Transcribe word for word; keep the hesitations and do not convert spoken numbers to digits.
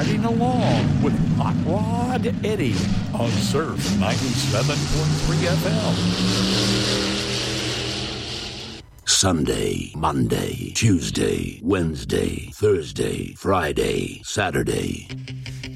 riding along with Hot Rod Eddie on Surf ninety-seven point three F M. Sunday, Monday, Tuesday, Wednesday, Thursday, Friday, Saturday.